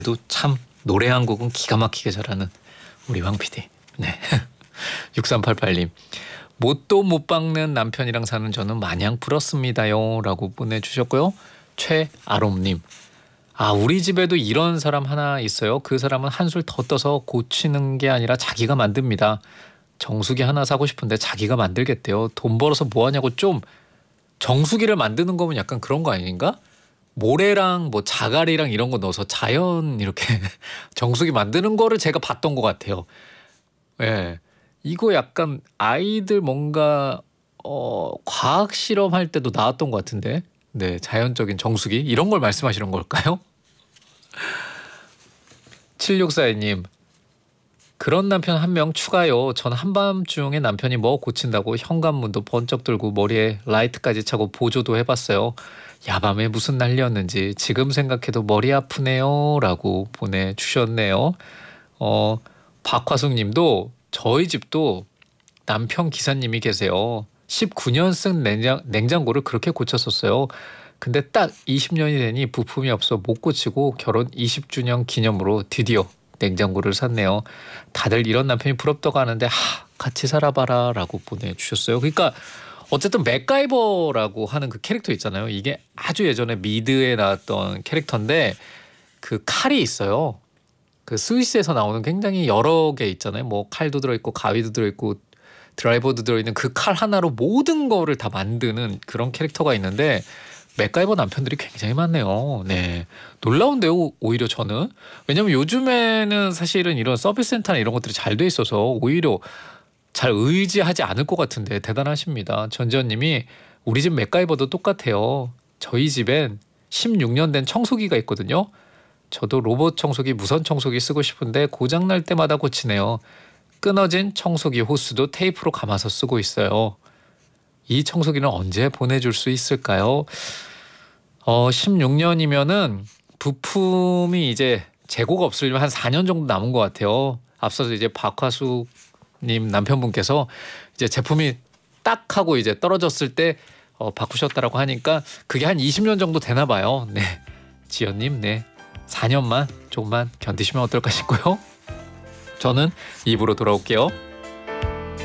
또 참 노래 한 곡은 기가 막히게 잘하는 우리 황 PD. 네. 6388님. 못도 못 박는 남편이랑 사는 저는 마냥 부럽습니다요 라고 보내주셨고요. 최아롬님. 우리 집에도 이런 사람 하나 있어요. 그 사람은 한술 더 떠서 고치는 게 아니라 자기가 만듭니다. 정수기 하나 사고 싶은데 자기가 만들겠대요. 돈 벌어서 뭐 하냐고. 좀 정수기를 만드는 거면 약간 그런 거 아닌가? 모래랑 뭐 자갈이랑 이런 거 넣어서 자연 이렇게 정수기 만드는 거를 제가 봤던 것 같아요. 예. 이거 약간 아이들 뭔가 과학 실험할 때도 나왔던 것 같은데. 네, 자연적인 정수기 이런 걸 말씀하시는 걸까요? 7642님. 그런 남편 한 명 추가요. 전 한밤중에 남편이 뭐 고친다고 현관문도 번쩍 들고 머리에 라이트까지 차고 보조도 해봤어요. 야밤에 무슨 난리였는지 지금 생각해도 머리 아프네요 라고 보내주셨네요. 박화숙 님도 저희 집도 남편 기사님이 계세요. 19년 쓴 냉장고를 그렇게 고쳤었어요. 근데 딱 20년이 되니 부품이 없어 못 고치고 결혼 20주년 기념으로 드디어 냉장고를 샀네요. 다들 이런 남편이 부럽다고 하는데 같이 살아봐라 라고 보내주셨어요. 그러니까 어쨌든 맥가이버라고 하는 그 캐릭터 있잖아요. 이게 아주 예전에 미드에 나왔던 캐릭터인데 그 칼이 있어요. 그 스위스에서 나오는 굉장히 여러 개 있잖아요. 뭐 칼도 들어있고 가위도 들어있고 드라이버도 들어있는 그 칼 하나로 모든 거를 다 만드는 그런 캐릭터가 있는데 맥가이버 남편들이 굉장히 많네요. 네, 놀라운데요. 오히려 저는. 왜냐면 요즘에는 사실은 이런 서비스 센터나 이런 것들이 잘 돼 있어서 오히려 잘 의지하지 않을 것 같은데 대단하십니다. 전지현님이 우리 집 맥가이버도 똑같아요. 저희 집엔 16년 된 청소기가 있거든요. 저도 로봇 청소기, 무선 청소기 쓰고 싶은데 고장날 때마다 고치네요. 끊어진 청소기 호스도 테이프로 감아서 쓰고 있어요. 이 청소기는 언제 보내줄 수 있을까요? 16년이면은 부품이 이제 재고가 없으려면 한 4년 정도 남은 것 같아요. 앞서서 이제 박화숙님 남편분께서 이제 제품이 딱 하고 이제 떨어졌을 때 바꾸셨다라고 하니까 그게 한 20년 정도 되나 봐요. 네, 지연님, 네, 4년만 조금만 견디시면 어떨까 싶고요. 저는 입으로 돌아올게요.